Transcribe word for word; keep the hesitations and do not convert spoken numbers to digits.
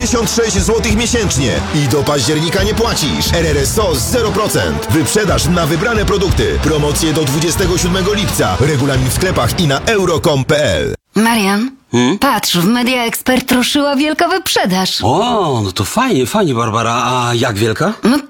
pięćdziesiąt sześć złotych miesięcznie. I do października nie płacisz. R R S O zero procent. Wyprzedaż na wybrane produkty. Promocje do dwudziestego siódmego lipca. Regulamin w sklepach i na euro kropka com kropka p l. Marian, hmm? patrz, w Media Expert ruszyła wielka wyprzedaż. O, no to fajnie, fajnie, Barbara. A jak wielka? No